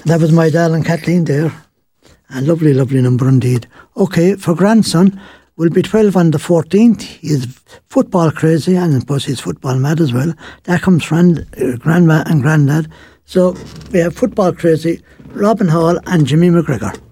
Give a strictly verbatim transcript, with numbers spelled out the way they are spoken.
That was my darling Kathleen there. A lovely, lovely number indeed. Okay, for grandson, will be twelve on the fourteenth. He's football crazy, and of course he's football mad as well. That comes from uh, grandma and granddad. So we have football crazy, Robin Hall and Jimmy McGregor.